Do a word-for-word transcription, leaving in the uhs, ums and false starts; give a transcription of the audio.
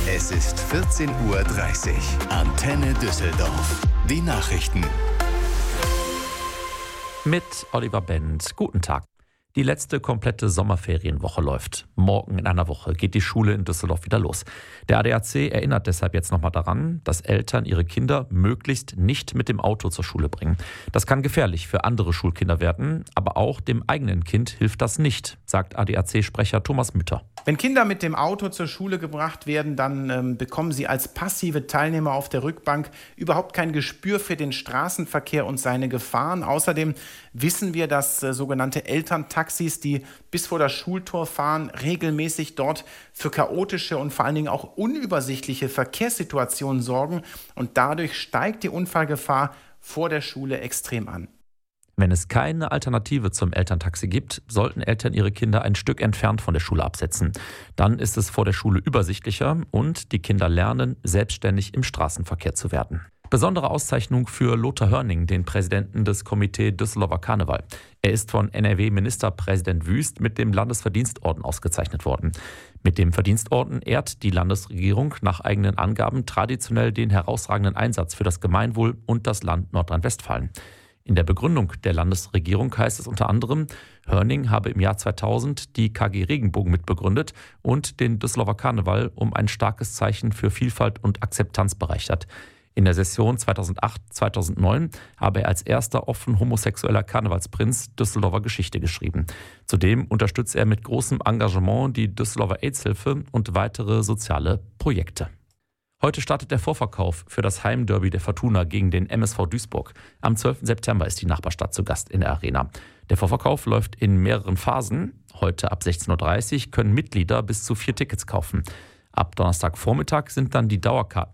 Es ist vierzehn Uhr dreißig. Antenne Düsseldorf. Die Nachrichten. Mit Oliver Bendt. Guten Tag. Die letzte komplette Sommerferienwoche läuft. Morgen in einer Woche geht die Schule in Düsseldorf wieder los. Der A D A C erinnert deshalb jetzt nochmal daran, dass Eltern ihre Kinder möglichst nicht mit dem Auto zur Schule bringen. Das kann gefährlich für andere Schulkinder werden, aber auch dem eigenen Kind hilft das nicht, sagt A D A C-Sprecher Thomas Mütter. Wenn Kinder mit dem Auto zur Schule gebracht werden, dann ähm, bekommen sie als passive Teilnehmer auf der Rückbank überhaupt kein Gespür für den Straßenverkehr und seine Gefahren. Außerdem wissen wir, dass äh, sogenannte Elterntaxis, die bis vor das Schultor fahren, regelmäßig dort für chaotische und vor allen Dingen auch unübersichtliche Verkehrssituationen sorgen. Und dadurch steigt die Unfallgefahr vor der Schule extrem an. Wenn es keine Alternative zum Elterntaxi gibt, sollten Eltern ihre Kinder ein Stück entfernt von der Schule absetzen. Dann ist es vor der Schule übersichtlicher und die Kinder lernen, selbstständig im Straßenverkehr zu werden. Besondere Auszeichnung für Lothar Hörning, den Präsidenten des Komitee Düsseldorfer Karneval. Er ist von N R W-Ministerpräsident Wüst mit dem Landesverdienstorden ausgezeichnet worden. Mit dem Verdienstorden ehrt die Landesregierung nach eigenen Angaben traditionell den herausragenden Einsatz für das Gemeinwohl und das Land Nordrhein-Westfalen. In der Begründung der Landesregierung heißt es unter anderem, Hörning habe im Jahr zweitausend die K G Regenbogen mitbegründet und den Düsseldorfer Karneval um ein starkes Zeichen für Vielfalt und Akzeptanz bereichert. In der Session zweitausendacht zweitausendneun habe er als erster offen homosexueller Karnevalsprinz Düsseldorfer Geschichte geschrieben. Zudem unterstützt er mit großem Engagement die Düsseldorfer AIDS-Hilfe und weitere soziale Projekte. Heute startet der Vorverkauf für das Heimderby der Fortuna gegen den M S V Duisburg. Am zwölften September ist die Nachbarstadt zu Gast in der Arena. Der Vorverkauf läuft in mehreren Phasen. Heute ab sechzehn Uhr dreißig können Mitglieder bis zu vier Tickets kaufen. Ab Donnerstagvormittag sind dann die Dauerkarten